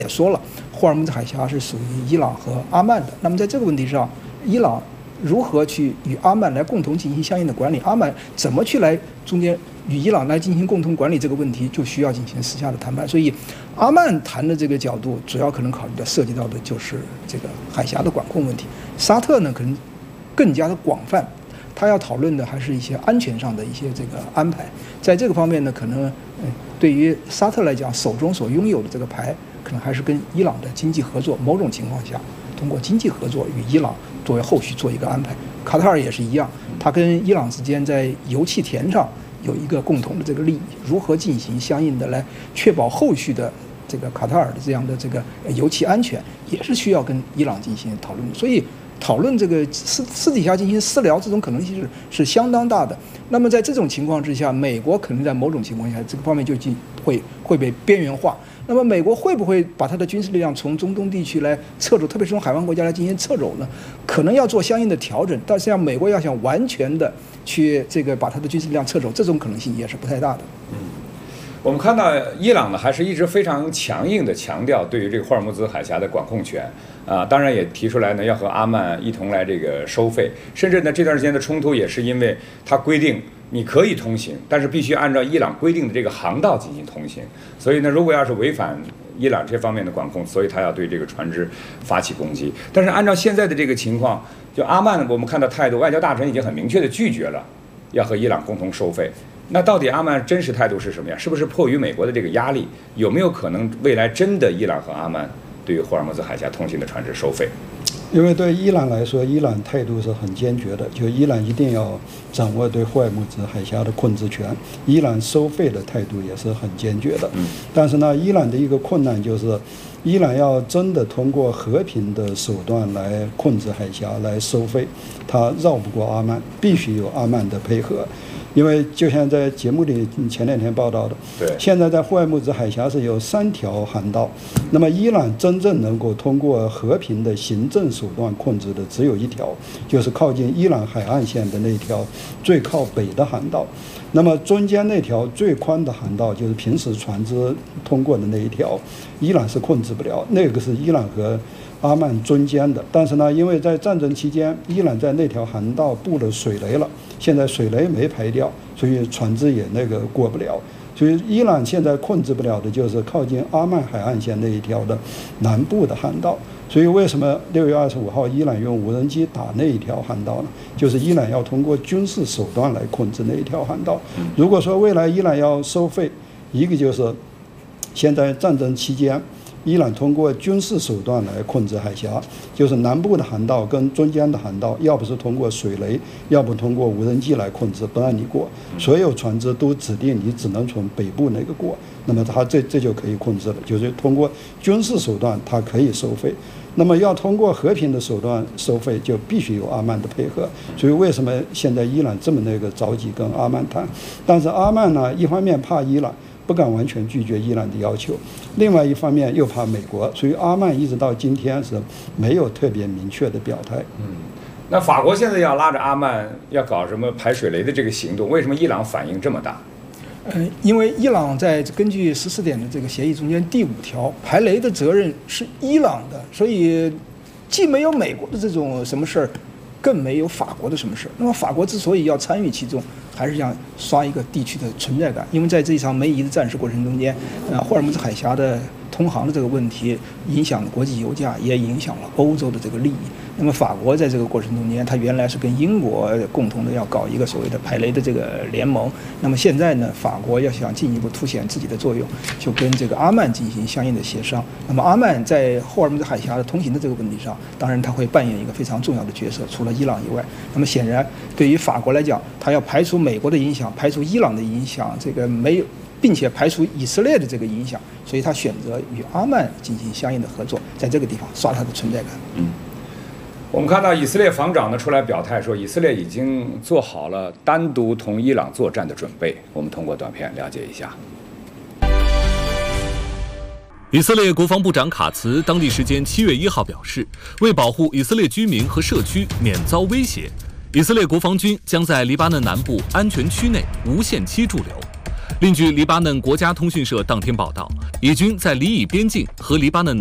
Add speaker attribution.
Speaker 1: 也说了，霍尔木兹海峡是属于伊朗和阿曼的。那么在这个问题上，伊朗如何去与阿曼来共同进行相应的管理？阿曼怎么去来中间与伊朗来进行共同管理这个问题，就需要进行私下的谈判。所以，阿曼谈的这个角度，主要可能考虑的涉及到的就是这个海峡的管控问题。沙特呢，可能更加的广泛，他要讨论的还是一些安全上的一些这个安排。在这个方面呢，可能对于沙特来讲，手中所拥有的这个牌，可能还是跟伊朗的经济合作，某种情况下通过经济合作与伊朗作为后续做一个安排。卡塔尔也是一样，它跟伊朗之间在油气田上有一个共同的这个利益，如何进行相应的来确保后续的这个卡塔尔的这样的这个油气安全，也是需要跟伊朗进行讨论的。所以讨论这个私底下进行私聊这种可能性是相当大的。那么在这种情况之下，美国可能在某种情况下这个方面就会被边缘化。那么美国会不会把它的军事力量从中东地区来撤走，特别是从海湾国家来进行撤走呢？可能要做相应的调整，但是像美国要想完全的去这个把它的军事力量撤走，这种可能性也是不太大的。
Speaker 2: 我们看到伊朗呢，还是一直非常强硬的强调对于这个霍尔木兹海峡的管控权当然也提出来呢，要和阿曼一同来这个收费，甚至呢这段时间的冲突也是因为它规定你可以通行，但是必须按照伊朗规定的这个航道进行通行。所以呢，如果要是违反伊朗这方面的管控，所以他要对这个船只发起攻击。但是按照现在的这个情况，就阿曼我们看到态度，外交大臣已经很明确的拒绝了要和伊朗共同收费。那到底阿曼真实态度是什么样？是不是迫于美国的这个压力？有没有可能未来真的伊朗和阿曼对于霍尔木兹海峡通行的船只收费？
Speaker 3: 因为对伊朗来说，伊朗态度是很坚决的，就伊朗一定要掌握对霍尔木兹海峡的控制权。伊朗收费的态度也是很坚决的。但是呢，伊朗的一个困难就是，伊朗要真的通过和平的手段来控制海峡、来收费，它绕不过阿曼，必须有阿曼的配合。因为就像在节目里前2天报道的，现在在霍尔木兹海峡是有3条航道，那么伊朗真正能够通过和平的行政手段控制的只有1条，就是靠近伊朗海岸线的那条最靠北的航道。那么中间那条最宽的航道，就是平时船只通过的那一条，伊朗是控制不了，那个是伊朗和阿曼中间的。但是呢，因为在战争期间，伊朗在那条航道布了水雷了，现在水雷没排掉，所以船只也过不了。所以伊朗现在控制不了的就是靠近阿曼海岸线那一条的南部的航道。所以为什么6月25号伊朗用无人机打那一条航道呢？就是伊朗要通过军事手段来控制那一条航道。如果说未来伊朗要收费，一个就是现在战争期间伊朗通过军事手段来控制海峡，就是南部的航道跟中间的航道，要不是通过水雷，要不通过无人机来控制，不让你过。所有船只都指定你只能从北部那个过，那么它这就可以控制了，就是通过军事手段它可以收费。那么要通过和平的手段收费，就必须有阿曼的配合。所以为什么现在伊朗这么着急跟阿曼谈？但是阿曼呢，一方面怕伊朗不敢完全拒绝伊朗的要求，另外一方面又怕美国，所以阿曼一直到今天是没有特别明确的表态。
Speaker 2: 那法国现在要拉着阿曼要搞什么排水雷的这个行动，为什么伊朗反应这么大？
Speaker 1: 因为伊朗在根据14点的这个协议中间第5条，排雷的责任是伊朗的，所以既没有美国的这种什么事儿，更没有法国的什么事儿。那么法国之所以要参与其中，还是想刷一个地区的存在感，因为在这一场梅夷的战事过程中间，霍尔木兹海峡的通航的这个问题影响了国际油价，也影响了欧洲的这个利益。那么法国在这个过程中间，它原来是跟英国共同的要搞一个所谓的排雷的这个联盟。那么现在呢，法国要想进一步凸显自己的作用，就跟这个阿曼进行相应的协商。那么阿曼在霍尔木兹海峡的通行的这个问题上，当然它会扮演一个非常重要的角色，除了伊朗以外。那么显然对于法国来讲，它要排除美国的影响，排除伊朗的影响，这个没有，并且排除以色列的这个影响，所以他选择与阿曼进行相应的合作，在这个地方刷他的存在感。
Speaker 2: 我们看到以色列防长呢出来表态说，以色列已经做好了单独同伊朗作战的准备。我们通过短片了解一下。
Speaker 4: 以色列国防部长卡茨当地时间7月1号表示，为保护以色列居民和社区免遭威胁，以色列国防军将在黎巴嫩南部安全区内无限期驻留。 另据黎巴嫩国家通讯社当天报道，以军在黎以边境和黎巴嫩